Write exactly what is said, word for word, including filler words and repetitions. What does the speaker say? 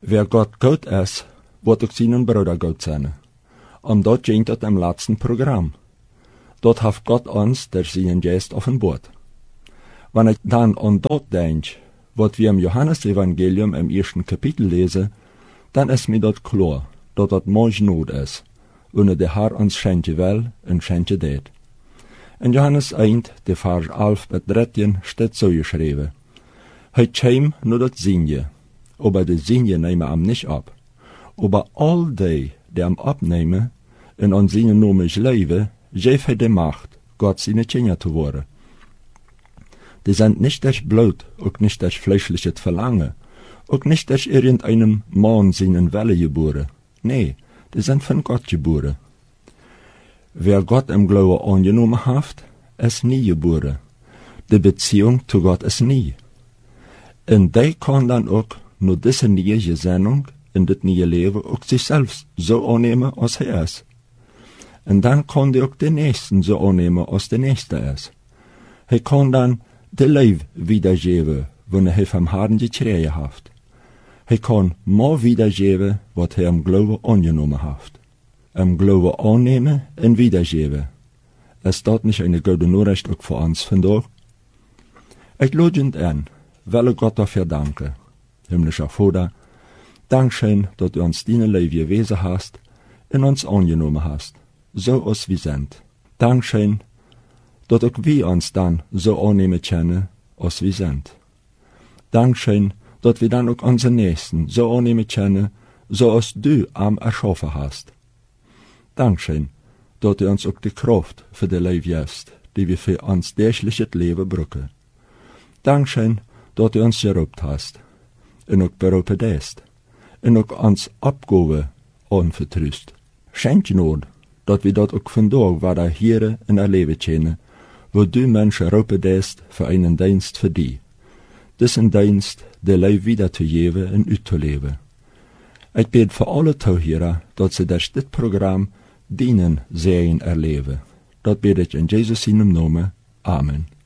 Wer Gott gut is, wordt ook zijn broeder goed zijn. En dat dient het im laatsten Programm. Dort hat Gott uns der seinen Geist offenbart. Wenn ich dann an das denke, was wir im Johannesevangelium im ersten Kapitel lesen, dann ist mir dort klar, dass das manch Not ist, und der Herr uns schenken will und schenken det. In Johannes eins, der Vers elf bis dreizehn, steht so geschrieben: Hij käm nur das Sinje, aber das Sinje nehmen ihm nicht ab. Aber all die, die ihm abnehmen, und an seinen Namen leben, geeft hij de Macht, Gott seine Kinder zu worden. Die sind nicht durch Blut, auch nicht durch fleischliches Verlangen, auch nicht durch irgendeinem Mann seinen Wille geboren. Nee, die sind von Gott geboren. Wer Gott im Glauben angenommen hat, ist nie geboren. Die Beziehung zu Gott ist nie. Und die kann dann auch nur diese neue Gesinnung in das neue Leben auch sich selbst so annehmen, als er ist. Und dann kann die auch den Nächsten so annehmen, als der Nächste ist. Er kann dann de Leib wiedergeben, wenn er vom Herrn gekriegt hat. Er kann mehr wiedergeben, was er im Glauben angenommen hat. Im Glauben annehmen und wiedergeben. Ist das nicht eine gute Nachricht auch für uns vandaag? Ich lade ihn an, will Gott dafür danken. Himmlischer Vater, Dankeschön, dass du uns deine Leib gewesen hast und uns angenommen hast, so als wir sind. Dankeschön, dass auch wir uns dann so annehmen können, als wir sind. Dankeschön, dass wir dann auch unsere Nächsten so annehmen können, so als du am erschaffen hast. Dankeschön, dass du uns auch die Kraft für die Leben gibst, die wir für uns tägliches Leben brauchen. Dankeschön, dass du uns gerobt hast, und auch berufen hast, und auch uns Abgaben anvertraust. Schenk nur, dass wir dort auch vandaag wieder hier in erleben können, wo du Menschen roepen hast für einen Dienst für die. Diesen Dienst, der Leib wieder zu geben und auszuleben. Ich bete für alle Zuhörer, dass sie durch das Programm dienen sehen erleben. Das bete ich in Jesus seinem Namen. Amen.